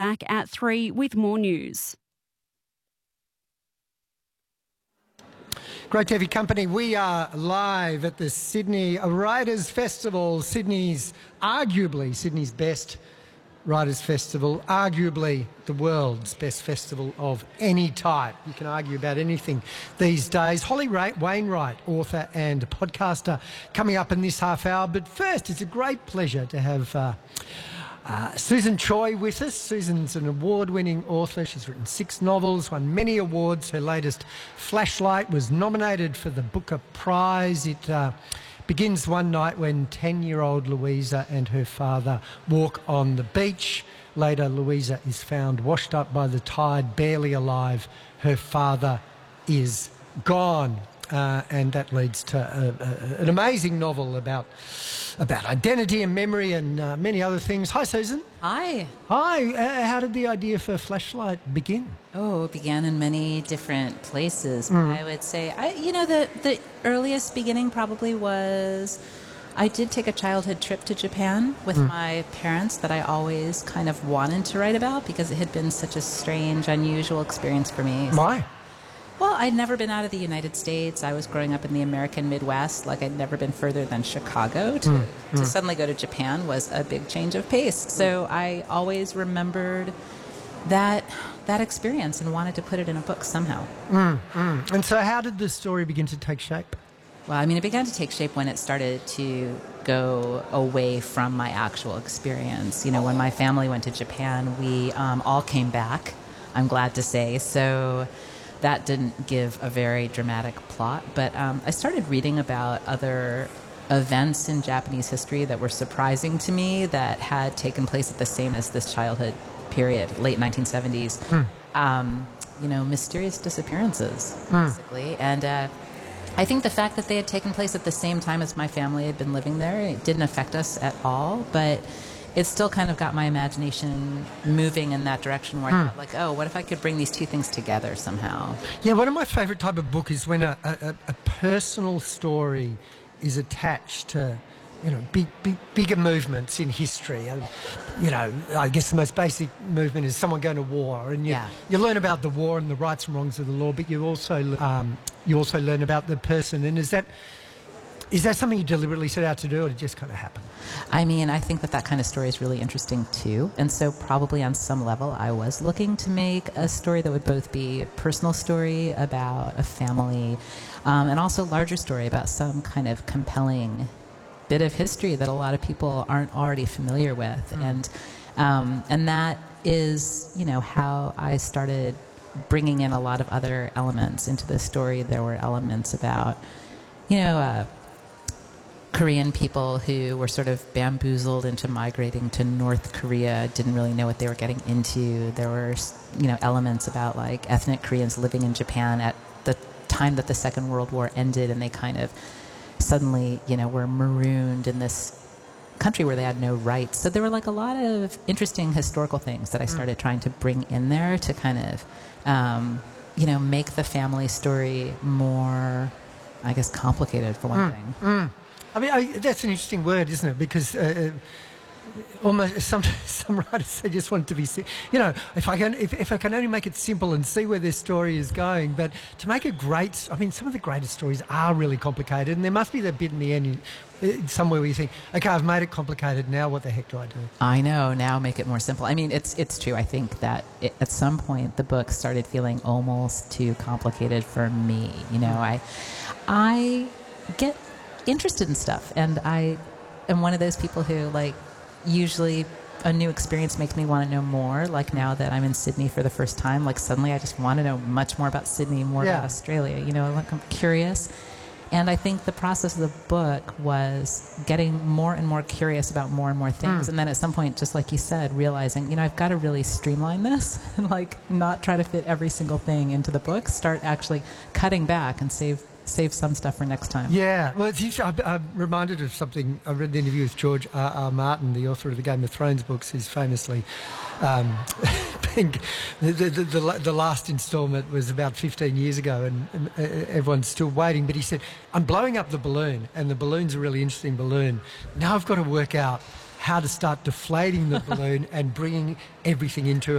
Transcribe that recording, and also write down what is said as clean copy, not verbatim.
back at 3 with more news. Great to have your company. We are live at the Sydney Writers' Festival, arguably Sydney's best Writers' Festival, arguably the world's best festival of any type. You can argue about anything these days. Holly Wainwright, author and podcaster, coming up in this half hour. But first, it's a great pleasure to have Susan Choi with us. Susan's an award-winning author. She's written 6 novels, won many awards. Her latest, Flashlight, was nominated for the Booker Prize. It begins one night when 10-year-old Louisa and her father walk on the beach. Later, Louisa is found washed up by the tide, barely alive. Her father is gone. And that leads to an amazing novel about identity and memory and many other things. Hi, Susan. Hi. Hi. How did the idea for Flashlight begin? Oh, it began in many different places. I would say, the earliest beginning probably was I did take a childhood trip to Japan with my parents that I always kind of wanted to write about because it had been such a strange, unusual experience for me. Why? Well, I'd never been out of the United States. I was growing up in the American Midwest. Like, I'd never been further than Chicago. To suddenly go to Japan was a big change of pace. So I always remembered that experience and wanted to put it in a book somehow. And so how did the story begin to take shape? Well, I mean, it began to take shape when it started to go away from my actual experience. You know, when my family went to Japan, we all came back, I'm glad to say. So that didn't give a very dramatic plot, but I started reading about other events in Japanese history that were surprising to me that had taken place at the same as this childhood period, late 1970s. Mysterious disappearances, basically. And I think the fact that they had taken place at the same time as my family had been living there, it didn't affect us at all, but it still kind of got my imagination moving in that direction where I thought, like, oh, what if I could bring these two things together somehow? Yeah, one of my favourite type of book is when a personal story is attached to, bigger movements in history. I guess the most basic movement is someone going to war, and you learn about the war and the rights and wrongs of the law, but you also learn about the person. And is that something you deliberately set out to do, or did it just kind of happen? I mean, I think that kind of story is really interesting too. And so probably on some level I was looking to make a story that would both be a personal story about a family and also a larger story about some kind of compelling bit of history that a lot of people aren't already familiar with. And that is, how I started bringing in a lot of other elements into the story. There were elements about, Korean people who were sort of bamboozled into migrating to North Korea, didn't really know what they were getting into. There were, elements about like ethnic Koreans living in Japan at the time that the Second World War ended, and they kind of suddenly, were marooned in this country where they had no rights. So there were like a lot of interesting historical things that I started trying to bring in there to kind of, make the family story more, I guess, complicated for one thing. I mean, that's an interesting word, isn't it? Because almost some writers, they just want it to be, if I can only make it simple and see where their story is going. But to make it great, some of the greatest stories are really complicated, and there must be that bit in the end somewhere where you think, okay, I've made it complicated, now what the heck do I do? I know, now make it more simple. I mean, it's true. I think that at some point the book started feeling almost too complicated for me. I get interested in stuff, and I am one of those people who, like, usually a new experience makes me want to know more. Like, now that I'm in Sydney for the first time, like, suddenly I just want to know much more about Sydney, more about Australia, like, I'm curious. And I think the process of the book was getting more and more curious about more and more things. And then at some point, just like you said, realizing, I've got to really streamline this and, like, not try to fit every single thing into the book, start actually cutting back and save some stuff for next time. Yeah. Well, I'm reminded of something. I read the interview with George R.R. Martin, the author of the Game of Thrones books. He's famously the last instalment was about 15 years ago, and everyone's still waiting. But he said, I'm blowing up the balloon, and the balloon's a really interesting balloon. Now I've got to work out how to start deflating the balloon and bringing everything into